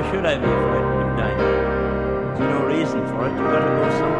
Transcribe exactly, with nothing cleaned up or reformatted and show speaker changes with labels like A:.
A: should I be frightened of dying? There's no reason for it. You've got to go someplace.